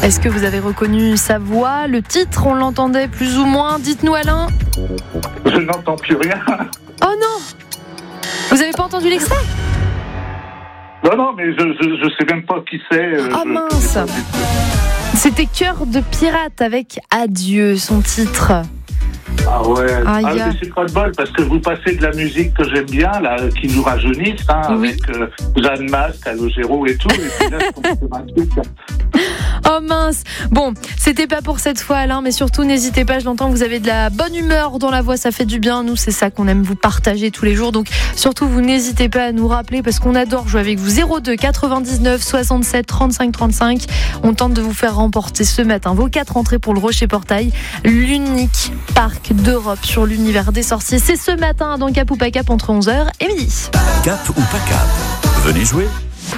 Est-ce que vous avez reconnu sa voix? Le titre, on l'entendait plus ou moins. Dites-nous, Alain. Je n'entends plus rien. Oh non! Vous avez pas entendu l'extrait? Non, mais je sais même pas qui c'est. Ah mince! C'était Cœur de pirate avec Adieu, son titre. Ah ouais, mais c'est pas de bol parce que vous passez de la musique que j'aime bien, là, qui nous rajeunissent, Oui. avec Jeanne Masque, Calogero et tout. Et puis là, je tombe sur un truc. Oh mince. Bon, c'était pas pour cette fois, Alain, mais surtout n'hésitez pas, je l'entends que vous avez de la bonne humeur dans la voix, ça fait du bien. Nous, c'est ça qu'on aime vous partager tous les jours. Donc surtout, vous n'hésitez pas à nous rappeler parce qu'on adore jouer avec vous. 02 99 67 35 35. On tente de vous faire remporter ce matin vos 4 entrées pour le Rocher Portail, l'unique parc d'Europe sur l'univers des sorciers. C'est ce matin dans Cap ou pas Cap entre 11h et midi. Cap ou pas Cap, venez jouer.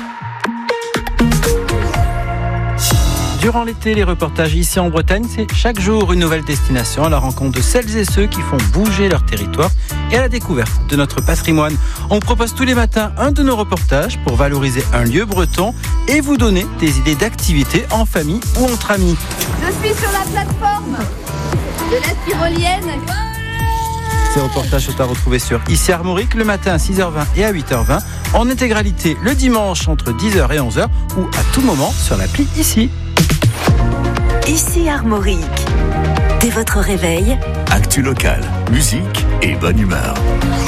Durant l'été, les reportages ici en Bretagne, c'est chaque jour une nouvelle destination à la rencontre de celles et ceux qui font bouger leur territoire et à la découverte de notre patrimoine. On propose tous les matins un de nos reportages pour valoriser un lieu breton et vous donner des idées d'activités en famille ou entre amis. Je suis sur la plateforme de la tyrolienne. Ces reportages sont à retrouver sur Ici Armorique le matin à 6h20 et à 8h20, en intégralité le dimanche entre 10h et 11h ou à tout moment sur l'appli Ici. Ici Armorique. Dès votre réveil, Actu locale, musique et bonne humeur.